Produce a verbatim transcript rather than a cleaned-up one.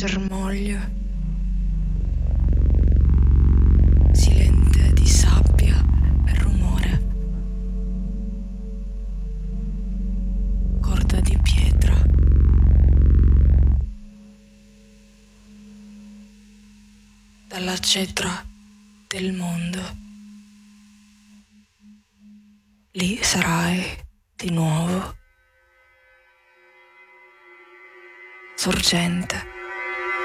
germoglio, silente di sabbia e rumore, corda di pietra, dalla cetra del mondo. Lì sarai di nuovo, sorgente